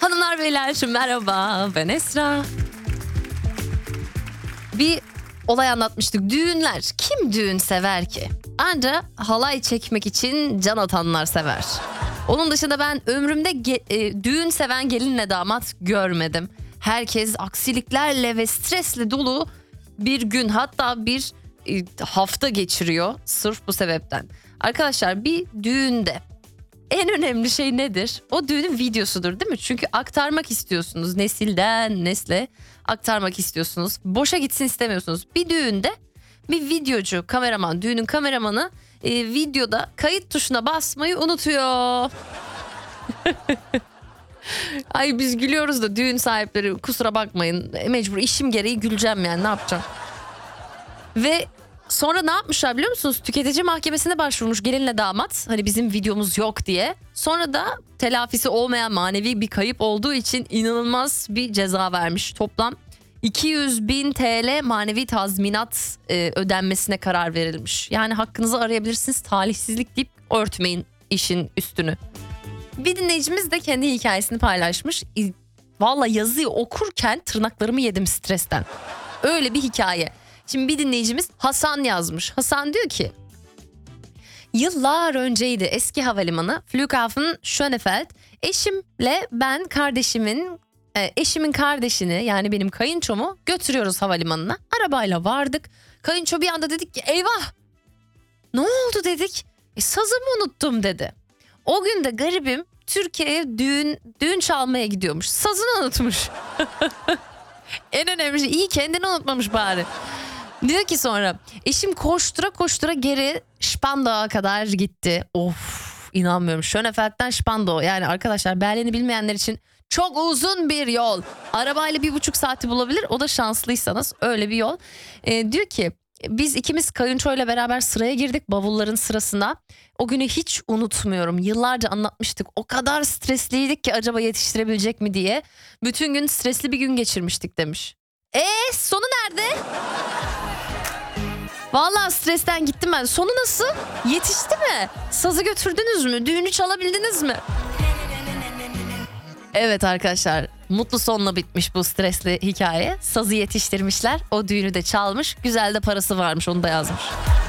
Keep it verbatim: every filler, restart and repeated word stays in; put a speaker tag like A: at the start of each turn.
A: Hanımlar beyler merhaba, ben Esra. Bir olay anlatmıştık. Düğünler. Kim düğün sever ki? Anca halay çekmek için can atanlar sever. Onun dışında ben ömrümde ge- e, düğün seven gelinle damat görmedim. Herkes aksiliklerle ve stresle dolu bir gün, hatta bir e, hafta geçiriyor sırf bu sebepten. Arkadaşlar, bir düğünde en önemli şey nedir? O düğünün videosudur, değil mi? Çünkü aktarmak istiyorsunuz. Nesilden nesle aktarmak istiyorsunuz. Boşa gitsin istemiyorsunuz. Bir düğünde bir videocu, kameraman, düğünün kameramanı e, videoda kayıt tuşuna basmayı unutuyor. Ay biz gülüyoruz da düğün sahipleri kusura bakmayın. Mecbur, işim gereği güleceğim yani, ne yapacağım? Ve sonra ne yapmışlar biliyor musunuz? Tüketici mahkemesine başvurmuş gelinle damat. Hani bizim videomuz yok diye. Sonra da telafisi olmayan manevi bir kayıp olduğu için inanılmaz bir ceza vermiş. Toplam iki yüz bin T L manevi tazminat e, ödenmesine karar verilmiş. Yani hakkınızı arayabilirsiniz. Talihsizlik deyip örtmeyin işin üstünü. Bir dinleyicimiz de kendi hikayesini paylaşmış. Valla yazıyı okurken tırnaklarımı yedim stresten. Öyle bir hikaye. Şimdi bir dinleyicimiz Hasan yazmış. Hasan diyor ki, yıllar önceydi, eski havalimanı Flughafen Schönefeld. Eşimle ben kardeşimin e, eşimin kardeşini, yani benim kayınçomu götürüyoruz havalimanına. Arabayla vardık. Kayınço bir anda dedik ki eyvah, ne oldu dedik. E, sazımı unuttum dedi. O gün de garibim Türkiye'ye düğün düğün çalmaya gidiyormuş. Sazını unutmuş. En önemlisi, iyi kendini unutmamış bari. Diyor ki sonra eşim koştura koştura geri Spandau'a kadar gitti. Of, inanmıyorum. Schönefeld'den Spandau, yani arkadaşlar Berlin'i bilmeyenler için çok uzun bir yol. Arabayla bir buçuk saati bulabilir, o da şanslıysanız, öyle bir yol. Ee, diyor ki biz ikimiz kayınçoyla beraber sıraya girdik, bavulların sırasına. O günü hiç unutmuyorum. Yıllarca anlatmıştık. O kadar stresliydik ki acaba yetiştirebilecek mi diye. Bütün gün stresli bir gün geçirmiştik demiş. Eee sonu nerede? Vallahi stresten gittim ben. Sonu nasıl? Yetişti mi? Sazı götürdünüz mü? Düğünü çalabildiniz mi? Evet arkadaşlar, mutlu sonla bitmiş bu stresli hikaye. Sazı yetiştirmişler. O düğünü de çalmış. Güzel de parası varmış, onu da yazmış.